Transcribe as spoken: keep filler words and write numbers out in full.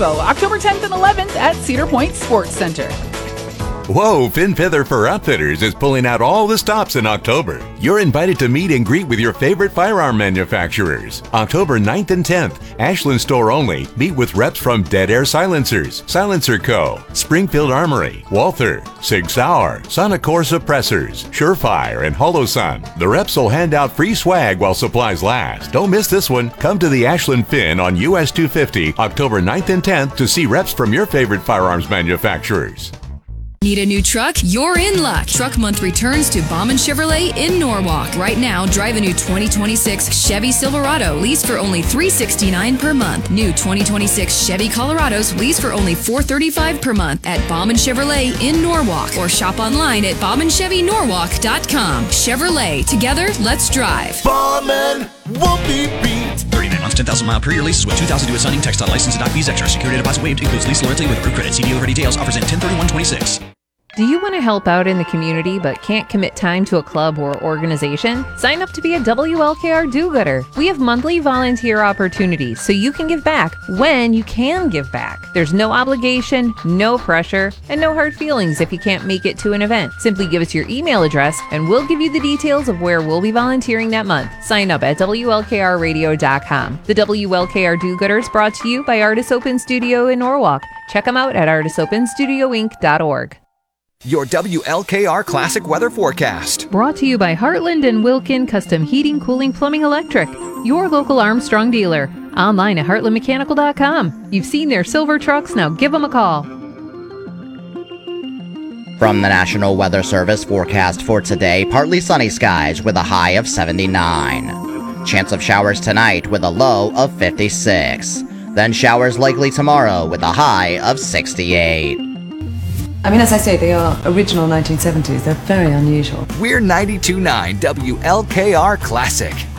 Expo, October tenth and eleventh at Cedar Point Sports Center. Whoa, Finn Feather for Outfitters is pulling out all the stops in October. You're invited to meet and greet with your favorite firearm manufacturers. October ninth and tenth, Ashland store only. Meet with reps from Dead Air Silencers, Silencer Co., Springfield Armory, Walther, Sig Sauer, Sonicor Suppressors, Surefire, and Holosun. The reps will hand out free swag while supplies last. Don't miss this one. Come to the Ashland Finn on U S two fifty, October ninth and tenth to see reps from your favorite firearms manufacturers. Need a new truck? You're in luck. Truck Month returns to Bauman Chevrolet in Norwalk. Right now, drive a new twenty twenty-six Chevy Silverado lease for only three hundred sixty-nine dollars per month. New twenty twenty-six Chevy Colorados lease for only four hundred thirty-five dollars per month at Bauman Chevrolet in Norwalk, or shop online at bauman chevy norwalk dot com. Chevrolet, together, let's drive. Bauman won't be beat. thirty-nine months, ten thousand mile per year leases with two thousand due at signing. Text dot license dot fees extra. Security deposit waived. Includes lease loyalty with approved credit. See dealer for details. Offers in ten thirty-one twenty-six. Do you want to help out in the community but can't commit time to a club or organization? Sign up to be a W L K R do-gooder. We have monthly volunteer opportunities so you can give back when you can give back. There's no obligation, no pressure, and no hard feelings if you can't make it to an event. Simply give us your email address and we'll give you the details of where we'll be volunteering that month. Sign up at W L K R radio dot com. The W L K R do-gooder is brought to you by Artis Open Studio in Norwalk. Check them out at artis open studio inc dot org. Your W L K R Classic Weather Forecast. Brought to you by Heartland and Wilkin Custom Heating, Cooling, Plumbing, Electric. Your local Armstrong dealer. Online at heartland mechanical dot com. You've seen their silver trucks, now give them a call. From the National Weather Service forecast for today, partly sunny skies with a high of seventy-nine. Chance of showers tonight with a low of fifty-six. Then showers likely tomorrow with a high of sixty-eight. I mean, as I say, they are original nineteen seventies. They're very unusual. We're ninety-two point nine W L K R Classic.